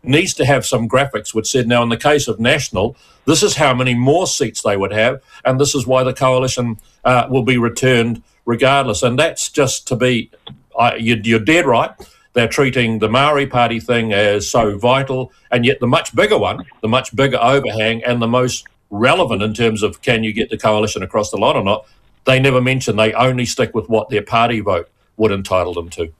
needs to have some graphics which said, now in the case of National, this is how many more seats they would have, and this is why the coalition will be returned regardless. And that's just to be, you're dead right. They're treating the Maori Party thing as so vital, and yet the much bigger one, the much bigger overhang, and the most relevant in terms of can you get the coalition across the line or not, they never mention. They only stick with what their party vote would entitle them to.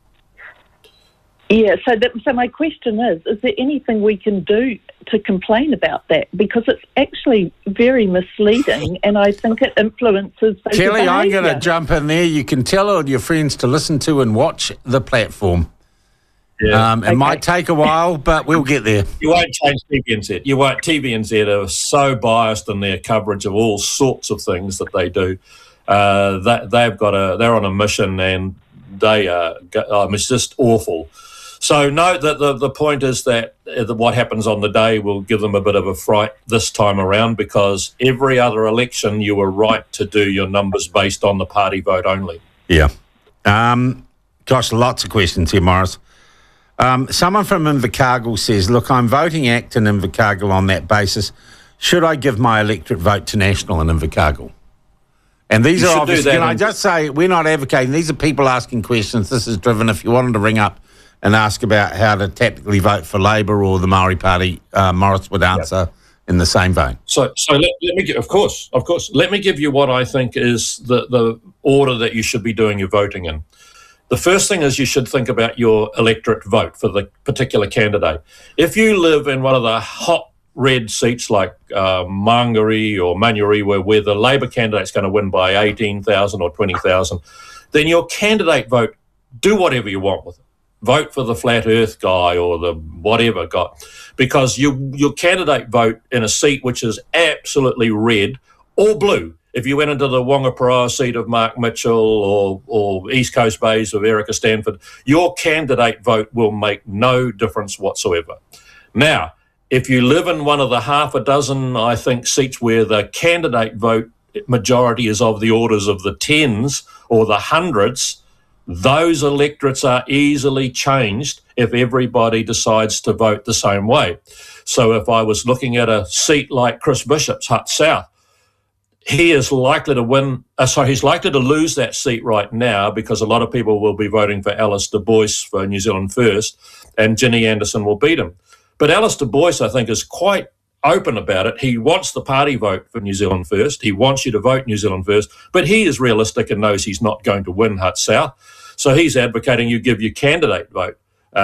Yeah, so my question is there anything we can do to complain about that? Because it's actually very misleading, and I think it influences Kelly, behaviour. I'm going to jump in there. You can tell all your friends to listen to and watch the platform. Yeah. It might take a while, but we'll get there. You won't change TVNZ. You won't. TVNZ are so biased in their coverage of all sorts of things that they do. They're on a mission, and they are. It's just awful. So no, the point is that what happens on the day will give them a bit of a fright this time around, because every other election you were right to do your numbers based on the party vote only. Yeah. Gosh, lots of questions here, Morris. Someone from Invercargill says, look, I'm voting ACT in Invercargill on that basis. Should I give my electorate vote to National in Invercargill? And these are obviously, can I just say, we're not advocating. These are people asking questions. This is driven. If you wanted to ring up and ask about how to tactically vote for Labour or the Maori Party, Morris would answer in the same vein. So let me, of course, let me give you what I think is the order that you should be doing your voting in. The first thing is you should think about your electorate vote for the particular candidate. If you live in one of the hot red seats like Mangere or Manurewa, where the Labour candidate's going to win by 18,000 or 20,000, then your candidate vote, do whatever you want with it. Vote for the flat earth guy or the whatever guy, because your candidate vote in a seat which is absolutely red or blue. If you went into the Wangaparaoa seat of Mark Mitchell or East Coast Bays of Erica Stanford, your candidate vote will make no difference whatsoever. Now, if you live in one of the half a dozen, I think, seats where the candidate vote majority is of the orders of the tens or the hundreds, those electorates are easily changed if everybody decides to vote the same way. So if I was looking at a seat like Chris Bishop's, Hutt South, he is likely to win. He's likely to lose that seat right now because a lot of people will be voting for Alice Du Bois for New Zealand First, and Ginny Anderson will beat him. But Alice Du Bois, I think, is quite open about it. He wants the party vote for New Zealand First. He wants you to vote New Zealand First, but he is realistic and knows he's not going to win Hutt South. So he's advocating you give your candidate vote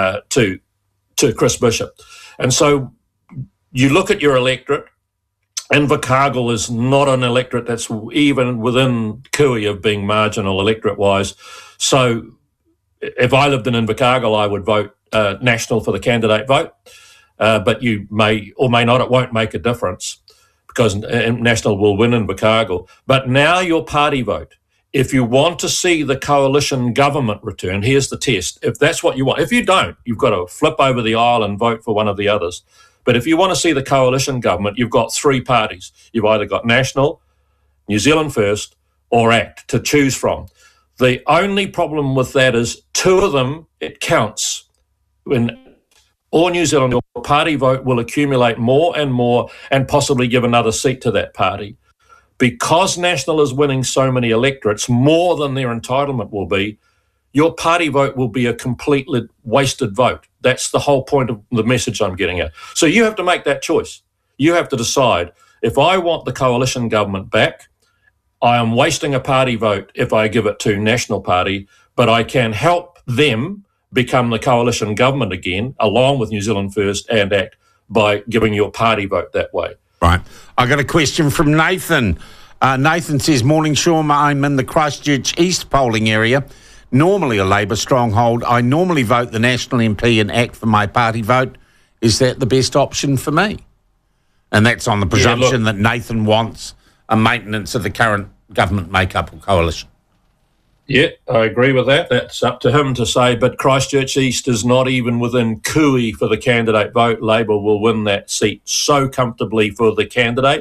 to Chris Bishop. And so you look at your electorate. Invercargill is not an electorate that's even within cooey of being marginal electorate-wise. So if I lived in Invercargill, I would vote National for the candidate vote. But you may or may not, it won't make a difference because National will win Invercargill. But now your party vote. If you want to see the coalition government return, here's the test. If that's what you want. If you don't, you've got to flip over the aisle and vote for one of the others. But if you want to see the coalition government, you've got three parties. You've either got National, New Zealand First, or ACT to choose from. The only problem with that is two of them, it counts. When or New Zealand, your party vote will accumulate more and more and possibly give another seat to that party. Because National is winning so many electorates, more than their entitlement will be, your party vote will be a completely wasted vote. That's the whole point of the message I'm getting at. So you have to make that choice. You have to decide, if I want the coalition government back, I am wasting a party vote if I give it to National Party, but I can help them become the coalition government again, along with New Zealand First and ACT, by giving your party vote that way. Right. I got a question from Nathan. Nathan says, morning, Sean. I'm in the Christchurch East polling area. Normally a Labour stronghold. I normally vote the National MP and ACT for my party vote. Is that the best option for me? And that's on the presumption that Nathan wants a maintenance of the current government makeup or coalition. Yeah, I agree with that. That's up to him to say, but Christchurch East is not even within cooey for the candidate vote. Labour will win that seat so comfortably for the candidate.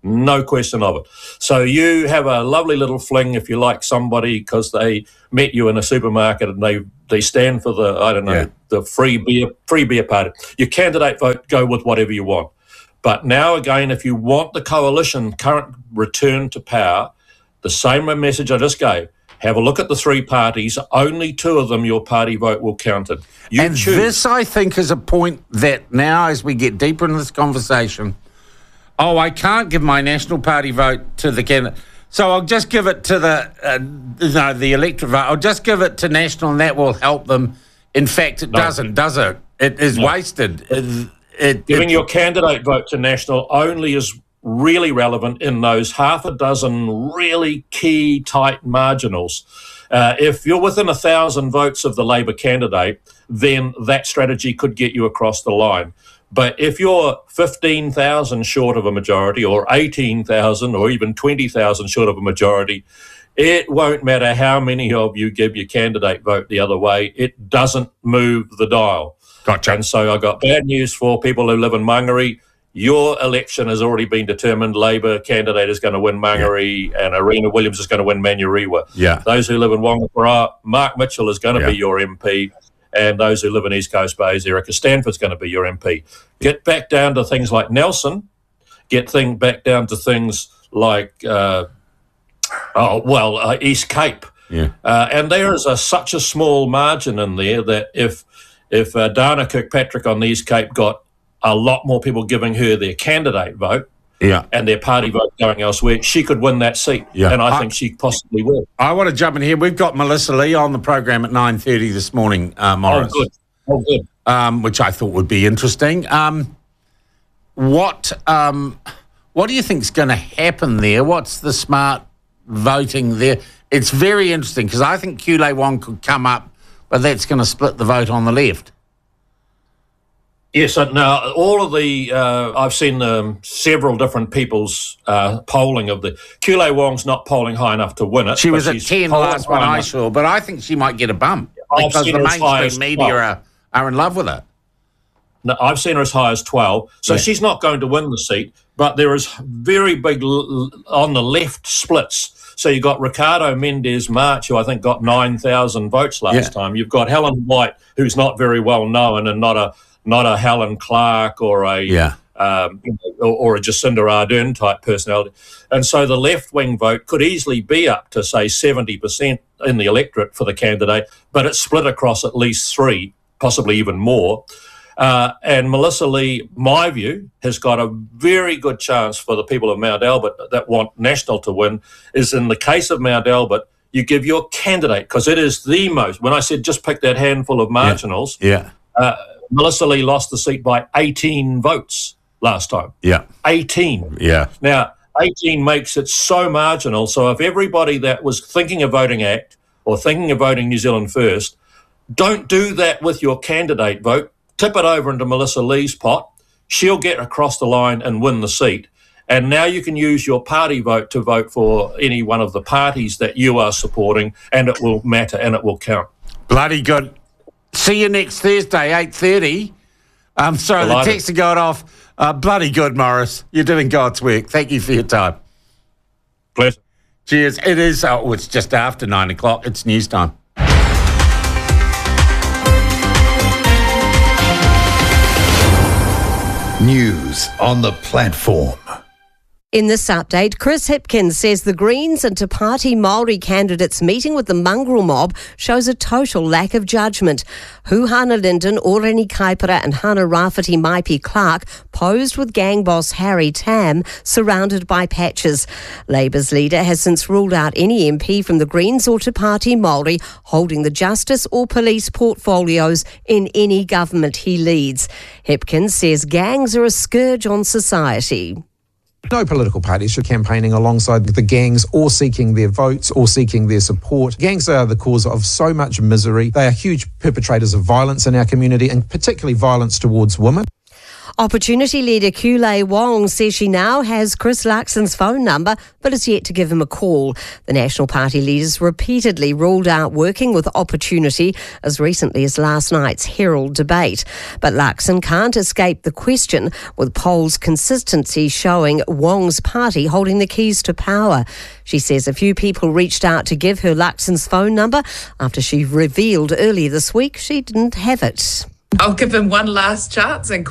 No question of it. So you have a lovely little fling if you like somebody because they met you in a supermarket and they stand for the free beer party. Your candidate vote, go with whatever you want. But now again, if you want the coalition current return to power, the same message I just gave. Have a look at the three parties. Only two of them, your party vote will count it. And this, I think, is a point that now, as we get deeper into this conversation, I can't give my National Party vote to the candidate, so I'll just give it to the electorate vote. I'll just give it to National, and that will help them. In fact, it doesn't, does it? It is wasted. Giving your candidate vote to National only is really relevant in those half a dozen really key tight marginals. If you're within 1,000 votes of the Labor candidate, then that strategy could get you across the line. But if you're 15,000 short of a majority or 18,000 or even 20,000 short of a majority, it won't matter how many of you give your candidate vote the other way. It doesn't move the dial. Gotcha. And so I've got bad news for people who live in Mangere. Your election has already been determined. Labor candidate is going to win Mangere and Arena Williams is going to win Manurewa. Yeah. Those who live in Wangapara, Mark Mitchell is going to be your MP. And those who live in East Coast Bays, Erica Stanford's going to be your MP. Get back down to things like Nelson. Back down to things like, East Cape. Yeah. And there is such a small margin in there that if Dana Kirkpatrick on the East Cape got a lot more people giving her their candidate vote, and their party vote going elsewhere, she could win that seat. Yeah. And I think she possibly will. I want to jump in here. We've got Melissa Lee on the program at 9:30 this morning, Morris. Oh, good. Which I thought would be interesting. What do you think is going to happen there? What's the smart voting there? It's very interesting because I think Kulei Wong could come up, but that's going to split the vote on the left. Yes, now all of the I've seen several different people's polling of the Kulei Wong's not polling high enough to win it. She was at 10 last one I saw, but I think she might get a bump because the mainstream media are in love with her. No, I've seen her as high as 12, so she's not going to win the seat. But there is very big on the left splits. So you've got Ricardo Mendes March, who I think got 9,000 votes last time. You've got Helen White, who's not very well known and not a Helen Clark or a Jacinda Ardern type personality. And so the left-wing vote could easily be up to, say, 70% in the electorate for the candidate, but it's split across at least three, possibly even more. And Melissa Lee, my view, has got a very good chance for the people of Mount Albert that want National to win, is in the case of Mount Albert, you give your candidate, because it is the most, when I said just pick that handful of marginals, Melissa Lee lost the seat by 18 votes last time. 18. Now, 18 makes it so marginal. So if everybody that was thinking of voting ACT or thinking of voting New Zealand First, don't do that with your candidate vote. Tip it over into Melissa Lee's pot. She'll get across the line and win the seat. And now you can use your party vote to vote for any one of the parties that you are supporting, and it will matter and it will count. Bloody good. See you next Thursday, 8:30. Sorry, the text are going off. Bloody good, Morris. You're doing God's work. Thank you for your time. Pleasure. Cheers. It is, it's just after 9 o'clock. It's news time. News on the platform. In this update, Chris Hipkins says the Greens and Te Pāti Māori candidates meeting with the mongrel mob shows a total lack of judgment. Huhana Linden, Oreni Kaipara and Hana Rafiti Maipi Clark posed with gang boss Harry Tam, surrounded by patches. Labour's leader has since ruled out any MP from the Greens or Te Pāti Māori holding the justice or police portfolios in any government he leads. Hipkins says gangs are a scourge on society. No political parties are campaigning alongside the gangs or seeking their votes or seeking their support. Gangs are the cause of so much misery. They are huge perpetrators of violence in our community, and particularly violence towards women. Opportunity leader Kulei Wong says she now has Chris Luxon's phone number but has yet to give him a call. The National Party leaders repeatedly ruled out working with Opportunity as recently as last night's Herald debate. But Luxon can't escape the question, with polls consistency showing Wong's party holding the keys to power. She says a few people reached out to give her Luxon's phone number after she revealed earlier this week she didn't have it. I'll give him one last chance and